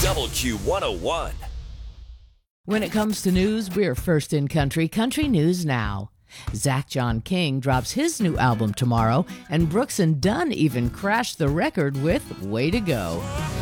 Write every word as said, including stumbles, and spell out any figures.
Double Q one oh one. When it comes to news, we're first in country. Country News Now. Zach John King drops his new album tomorrow, and Brooks and Dunn even crashed the record with Way to Go.